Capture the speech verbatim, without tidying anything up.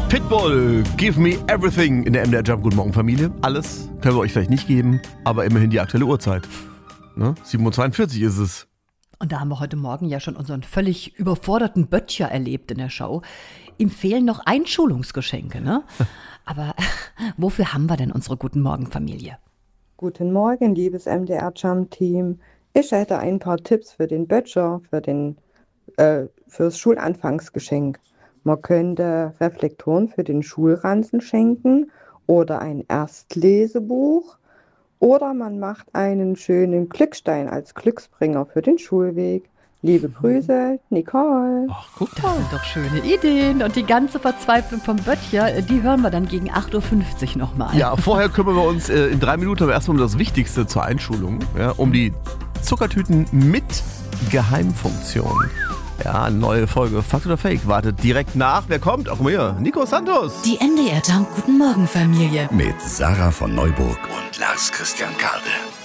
Pitbull, give me everything in der M D R Jump. Guten Morgen, Familie. Alles können wir euch vielleicht nicht geben, aber immerhin die aktuelle Uhrzeit. Ne? sieben Uhr zweiundvierzig ist es. Und da haben wir heute Morgen ja schon unseren völlig überforderten Böttcher erlebt in der Show. Ihm fehlen noch Einschulungsgeschenke, ne? Aber wofür haben wir denn unsere Guten Morgen Familie? Guten Morgen, liebes M D R Jump Team. Ich hätte ein paar Tipps für den Böttcher, für den, äh, fürs Schulanfangsgeschenk. Man könnte Reflektoren für den Schulranzen schenken oder ein Erstlesebuch. Oder man macht einen schönen Glückstein als Glücksbringer für den Schulweg. Liebe Grüße, Nicole. Ach, guck Das sind doch schöne Ideen. Und die ganze Verzweiflung vom Böttcher, die hören wir dann gegen acht Uhr fünfzig nochmal. Ja, vorher kümmern wir uns äh, in drei Minuten aber erstmal um das Wichtigste zur Einschulung. Ja, um die Zuckertüten mit Geheimfunktion. Ja, eine neue Folge Fakt oder Fake wartet direkt nach. Wer kommt? Auch mir, Nico Santos. Die M D R Jump Guten Morgen Familie. Mit Sarah von Neuburg und Lars Christian Kade.